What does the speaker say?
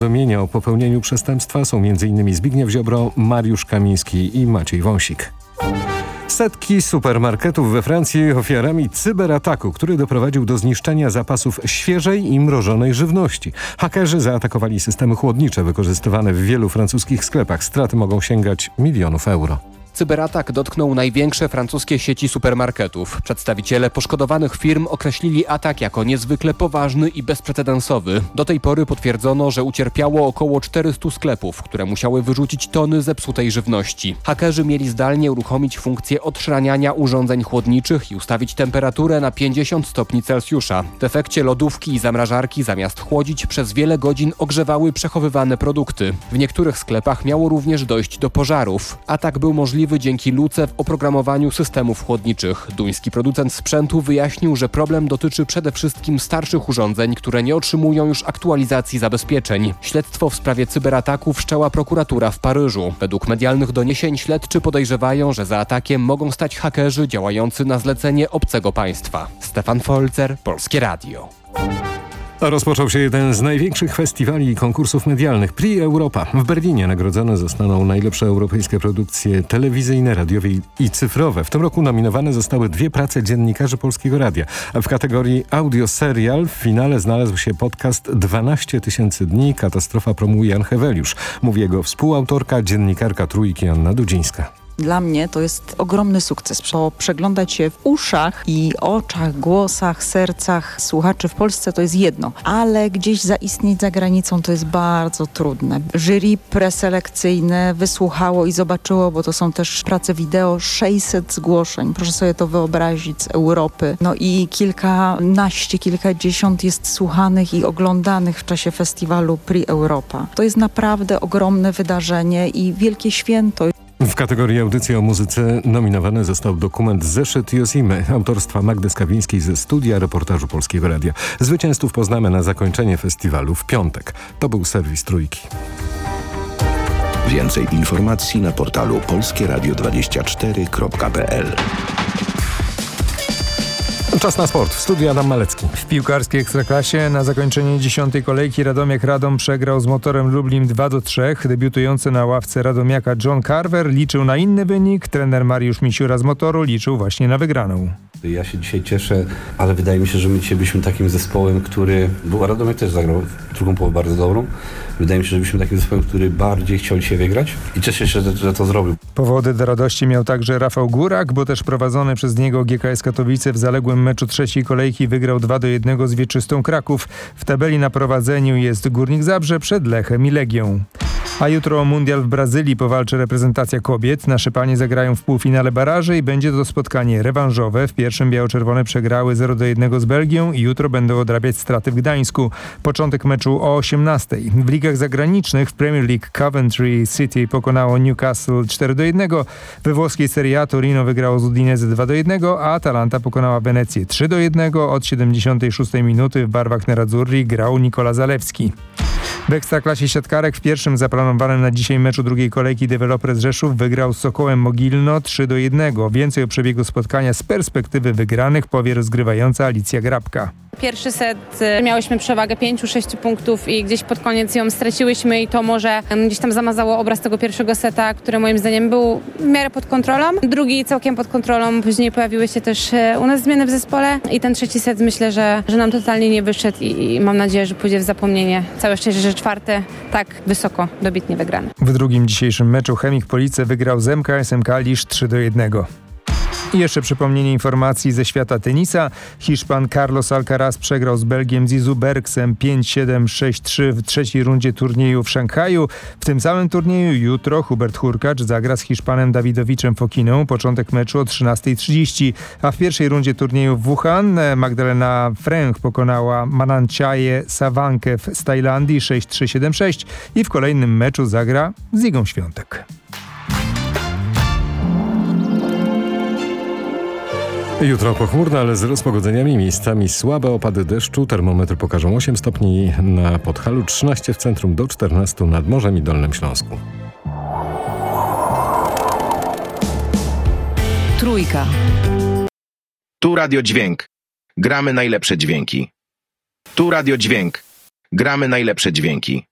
Powiadomienia o popełnieniu przestępstwa są m.in. Zbigniew Ziobro, Mariusz Kamiński i Maciej Wąsik. Setki supermarketów we Francji ofiarami cyberataku, który doprowadził do zniszczenia zapasów świeżej i mrożonej żywności. Hakerzy zaatakowali systemy chłodnicze wykorzystywane w wielu francuskich sklepach. Straty mogą sięgać milionów euro. Cyberatak dotknął największe francuskie sieci supermarketów. Przedstawiciele poszkodowanych firm określili atak jako niezwykle poważny i bezprecedensowy. Do tej pory potwierdzono, że ucierpiało około 400 sklepów, które musiały wyrzucić tony zepsutej żywności. Hakerzy mieli zdalnie uruchomić funkcję odszraniania urządzeń chłodniczych i ustawić temperaturę na 50 stopni Celsjusza. W efekcie lodówki i zamrażarki zamiast chłodzić przez wiele godzin ogrzewały przechowywane produkty. W niektórych sklepach miało również dojść do pożarów. Atak był możliwy dzięki luce w oprogramowaniu systemów chłodniczych. Duński producent sprzętu wyjaśnił, że problem dotyczy przede wszystkim starszych urządzeń, które nie otrzymują już aktualizacji zabezpieczeń. Śledztwo w sprawie cyberataku wszczęła prokuratura w Paryżu. Według medialnych doniesień śledczy podejrzewają, że za atakiem mogą stać hakerzy działający na zlecenie obcego państwa. Stefan Folzer, Polskie Radio. Rozpoczął się jeden z największych festiwali i konkursów medialnych, Prix Europa. W Berlinie nagrodzone zostaną najlepsze europejskie produkcje telewizyjne, radiowe i cyfrowe. W tym roku nominowane zostały 2 prace dziennikarzy Polskiego Radia. W kategorii audio serial w finale znalazł się podcast 12 tysięcy dni. Katastrofa promuje Jan Heweliusz. Mówi jego współautorka, dziennikarka Trójki Anna Dudzińska. Dla mnie to jest ogromny sukces. Przeglądać się w uszach i oczach, głosach, sercach słuchaczy w Polsce to jest jedno, ale gdzieś zaistnieć za granicą to jest bardzo trudne. Jury preselekcyjne wysłuchało i zobaczyło, bo to są też prace wideo, 600 zgłoszeń. Proszę sobie to wyobrazić z Europy. No i kilkadziesiąt jest słuchanych i oglądanych w czasie festiwalu Prix Europa. To jest naprawdę ogromne wydarzenie i wielkie święto. W kategorii audycji o muzyce nominowany został dokument Zeszyt Josimy autorstwa Magdy Skawińskiej ze studia reportażu Polskiego Radia. Zwycięzców poznamy na zakończenie festiwalu w piątek. To był serwis Trójki. Więcej informacji na portalu polskieradio24.pl. Czas na sport. W studiu Adam Malecki. W piłkarskiej Ekstraklasie na zakończenie 10. kolejki Radomiak-Radom przegrał z Motorem Lublin 2-3. Debiutujący na ławce Radomiaka John Carver liczył na inny wynik. Trener Mariusz Misiura z Motoru liczył właśnie na wygraną. Ja się dzisiaj cieszę, ale wydaje mi się, że my dzisiaj byliśmy takim zespołem, a Radomiak też zagrał drugą połowę bardzo dobrą. Wydaje mi się, że byliśmy takim zespołem, który bardziej chciał dzisiaj wygrać i cieszę się, że to zrobił. Powody do radości miał także Rafał Górak, bo też prowadzony przez niego GKS Katowice w zaległym meczu trzeciej kolejki wygrał 2-1 z Wieczystą Kraków. W tabeli na prowadzeniu jest Górnik Zabrze przed Lechem i Legią. A jutro o mundial w Brazylii powalczy reprezentacja kobiet. Nasze panie zagrają w półfinale baraży i będzie to spotkanie rewanżowe. W pierwszym biało-czerwone przegrały 0-1 z Belgią i jutro będą odrabiać straty w Gdańsku. Początek meczu o 18. W ligach zagranicznych w Premier League Coventry City pokonało Newcastle 4-1. We włoskiej Serie A Torino wygrało z Udinese 2-1, a Atalanta pokonała Wenecję 3-1. Od 76 minuty w barwach nerazzurri grał Nikola Zalewski. W Ekstraklasie siatkarek w pierwszym zaplanowanym na dzisiaj meczu drugiej kolejki Developers Rzeszów wygrał z Sokołem Mogilno 3-1. Więcej o przebiegu spotkania z perspektywy wygranych powie rozgrywająca Alicja Grabka. Pierwszy set miałyśmy przewagę 5-6 punktów i gdzieś pod koniec ją straciłyśmy i to może gdzieś tam zamazało obraz tego pierwszego seta, który moim zdaniem był w miarę pod kontrolą. Drugi całkiem pod kontrolą, później pojawiły się też u nas zmiany w zespole i ten trzeci set myślę, że nam totalnie nie wyszedł i mam nadzieję, że pójdzie w zapomnienie. Całe szczęście, że czwarty tak wysoko, dobitnie wygrany. W drugim dzisiejszym meczu Chemik Police wygrał z MKS-em Kalisz 3-1. I jeszcze przypomnienie informacji ze świata tenisa. Hiszpan Carlos Alcaraz przegrał z Belgiem Zizu Bergsem 5-7, 6-3 w trzeciej rundzie turnieju w Szanghaju. W tym samym turnieju jutro Hubert Hurkacz zagra z Hiszpanem Dawidowiczem Fokiną. Początek meczu o 13:30. A w pierwszej rundzie turnieju w Wuhan Magdalena Fręch pokonała Mananchaje Sawankew z Tajlandii 6-3, 7-6 i w kolejnym meczu zagra z Igą Świątek. Jutro pochmurno, ale z rozpogodzeniami, miejscami słabe opady deszczu. Termometry pokażą 8 stopni na Podhalu, 13 w centrum, do 14 nad Morzem i Dolnym Śląsku. Trójka. Tu Radio Dźwięk. Gramy najlepsze dźwięki. Tu Radio Dźwięk. Gramy najlepsze dźwięki.